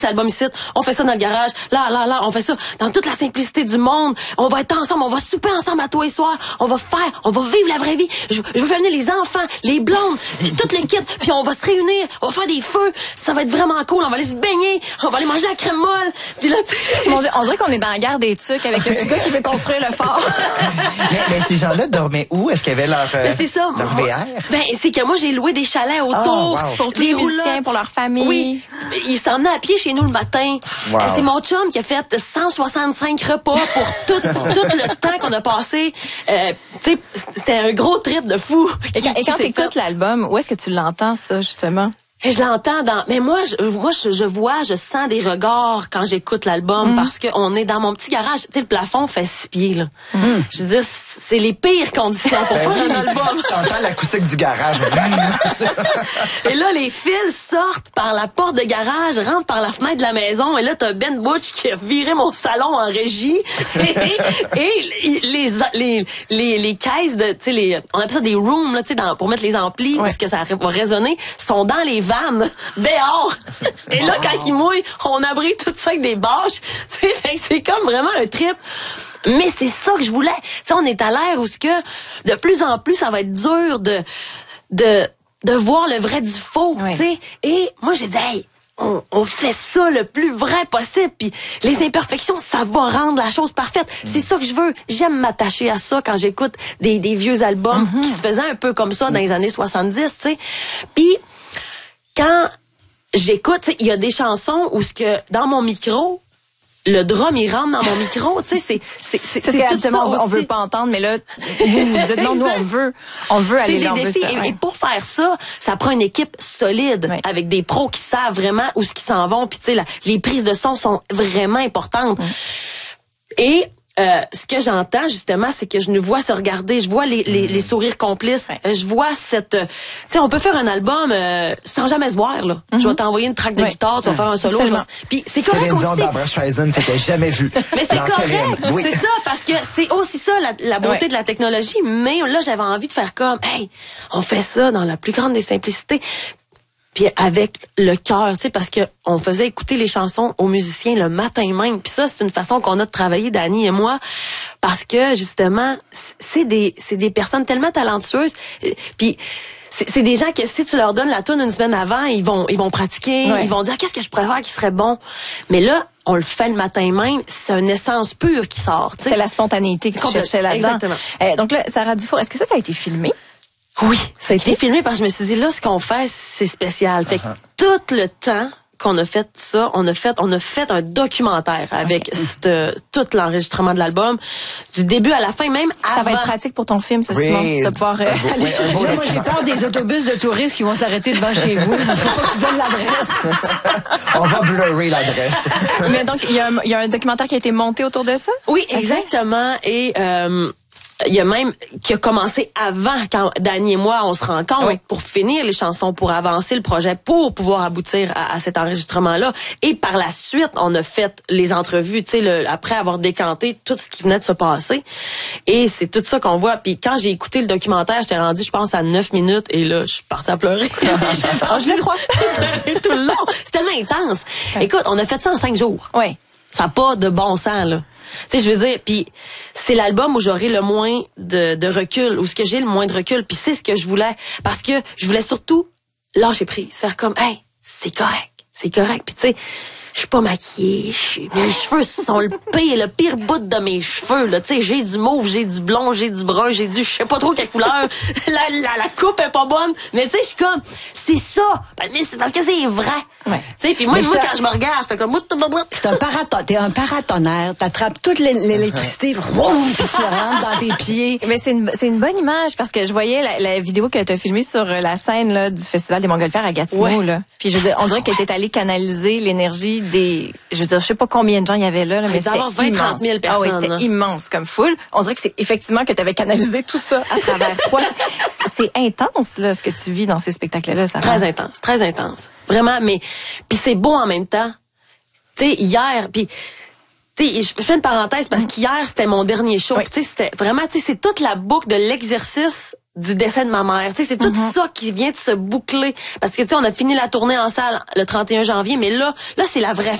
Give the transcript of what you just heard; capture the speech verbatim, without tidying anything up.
l'album ici, on fait ça dans le garage, là, là, là, on fait ça dans toute la simplicité du monde, on va être ensemble, on va souper ensemble à tous les soirs, on va faire, on va vivre la vraie vie, je, je veux faire venir les enfants, les blondes, toutes les kits, puis on va se réunir, on va faire des feux, ça va être vraiment cool, on va aller se baigner, on va aller manger la crème molle, puis là, on, on dirait qu'on est dans la guerre des tucs avec le petit gars qui veut construire le fort. mais, mais ces gens-là dormaient où? Est-ce qu'il y avait leur, euh, c'est ça, leur moi, V R? Ben, c'est que moi, j'ai loué des chalets autour, oh, wow. pour tous les musiciens, pour leur famille. Oui, ils s'emmenaient à pied chez nous le matin. Wow. Euh, c'est mon chum qui a fait cent soixante-cinq repas pour tout, tout le temps qu'on a passé. Euh, tu sais, c'était un gros trip de fou. Et quand, et quand t'écoutes l'album, où est-ce que tu l'entends, ça, justement? Et je l'entends dans, mais moi, je, moi, je, je vois, je sens des regards quand j'écoute l'album, mm. parce que on est dans mon petit garage. Tu sais, le plafond fait six pieds, là. Mm. Je veux dire, c'est les pires conditions pour ben faire oui, un album. T'entends l'acoustique du garage. Et là, les fils sortent par la porte de garage, rentrent par la fenêtre de la maison, et là, t'as Ben Butch qui a viré mon salon en régie, et, et les, les, les, les caisses de, tu sais, les, on appelle ça des rooms, là, tu sais, dans, pour mettre les amplis, ouais. parce que ça va résonner, sont dans les vannes, dehors. Et là, quand il mouille, on abrite tout ça avec des bâches. C'est comme vraiment un trip. Mais c'est ça que je voulais. Tu sais, on est à l'ère où ce que de plus en plus, ça va être dur de de de voir le vrai du faux. Oui. Tu sais. Et moi, j'ai dit, hey, on, on fait ça le plus vrai possible. Puis les imperfections, ça va rendre la chose parfaite. Mm. C'est ça que je veux. J'aime m'attacher à ça quand j'écoute des des vieux albums mm-hmm. qui se faisaient un peu comme ça dans les années soixante-dix. Tu sais. Puis quand j'écoute, il y a des chansons où ce que dans mon micro, le drum il rentre dans mon micro, tu sais, c'est c'est c'est c'est tout ça on, on veut pas entendre, mais là vous vous dites non, nous on veut on veut aller là. C'est des défis ça, et, ouais. et pour faire ça, ça prend une équipe solide ouais. avec des pros qui savent vraiment où ce qu'ils s'en vont, puis tu sais les prises de son sont vraiment importantes. Ouais. Et Euh, ce que j'entends justement, c'est que je nous vois se regarder, je vois les, les, les sourires complices, ouais. euh, je vois cette, euh, tu sais, on peut faire un album euh, sans jamais se voir là. Mm-hmm. Je vais t'envoyer une track de ouais. guitare, tu vas ouais. faire un solo, je vais... puis c'est correct Céline aussi. Dion, Barbra Streisand, c'était jamais vu. Mais c'est correct, oui. c'est ça, parce que c'est aussi ça la, la beauté ouais. de la technologie. Mais là, j'avais envie de faire comme, hey, on fait ça dans la plus grande des simplicités. Puis avec le cœur, tu sais, parce que on faisait écouter les chansons aux musiciens le matin même. Puis ça, c'est une façon qu'on a de travailler, Dani et moi, parce que justement, c'est des c'est des personnes tellement talentueuses. Puis c'est, c'est des gens que si tu leur donnes la toune une semaine avant, ils vont ils vont pratiquer, ouais. ils vont dire qu'est-ce que je pourrais faire qui serait bon. Mais là, on le fait le matin même, c'est une essence pure qui sort. T'sais. C'est la spontanéité que tu cherchais là-dedans. Exactement. Euh, donc là, Sarah Dufour, est-ce que ça, ça a été filmé? Oui, ça a été filmé parce que je me suis dit, là, ce qu'on fait, c'est spécial. Fait que uh-huh. tout le temps qu'on a fait ça, on a fait, on a fait un documentaire avec okay. cette, tout l'enregistrement de l'album, du début à la fin, même avant. Ça va être pratique pour ton film, ça, oui. Simon. Tu vas pouvoir euh, beau, aller oui, chercher. Moi, moi, j'ai peur des autobus de touristes qui vont s'arrêter devant chez vous. Il faut pas que tu donnes l'adresse. On va blurrer l'adresse. Mais donc, il y, a un, il y a un documentaire qui a été monté autour de ça? Oui, exactement. Et, euh, il y a même qui a commencé avant quand Dani et moi on se rencontre oui. pour finir les chansons, pour avancer le projet, pour pouvoir aboutir à, à cet enregistrement-là. Et par la suite, on a fait les entrevues, tu sais, le, après avoir décanté tout ce qui venait de se passer. Et c'est tout ça qu'on voit. Puis quand j'ai écouté le documentaire, j'étais rendue, je pense, à neuf minutes, et là, je suis partie à pleurer. oh, je le crois. J'ai pleuré tout le long. C'est tellement intense. Oui. Écoute, on a fait ça en cinq jours. Oui. Ça n'a pas de bon sens, là. Tu sais, je veux dire, puis c'est l'album où j'aurai le moins de, de recul, où ce que j'ai le moins de recul, puis c'est ce que je voulais, parce que je voulais surtout lâcher prise, faire comme, hey, c'est correct, c'est correct, puis tu sais, je suis pas maquillée, mes cheveux sont le pire, le pire bout de mes cheveux, là, tu sais, j'ai du mauve, j'ai du blond, j'ai du brun, j'ai du, je sais pas trop quelle couleur, la, la, la coupe est pas bonne, mais tu sais, je suis comme, c'est ça, mais c'est parce que c'est vrai, ouais. tu sais, puis moi, moi quand je me regarde, je fais comme, c'est un paraton, t'es un paratonnerre, t'attrapes toute l'électricité, puis tu rentres dans tes pieds. Mais c'est une, c'est une bonne image, parce que je voyais la, la vidéo que t'as filmée sur la scène, là, du Festival des Montgolfières à Gatineau, ouais. là, puis je veux dire, on dirait que t'es allé canaliser l'énergie des, je veux dire, je sais pas combien de gens il y avait là, là mais c'était vingt à trente mille personnes. Ah oui, c'était immense comme foule. On dirait que c'est effectivement que tu avais canalisé tout ça à travers toi. C'est intense, là, ce que tu vis dans ces spectacles-là. Ça très intense, très intense. Vraiment, mais, puis c'est beau en même temps. Tu sais, hier, puis tu sais, je fais une parenthèse parce qu'hier, c'était mon dernier show. Oui. Tu sais, c'était vraiment, tu sais, c'est toute la boucle de l'exercice du décès de ma mère. Tu sais, c'est tout Mm-hmm. ça qui vient de se boucler. Parce que, tu sais, on a fini la tournée en salle le trente et un janvier, mais là, là, c'est la vraie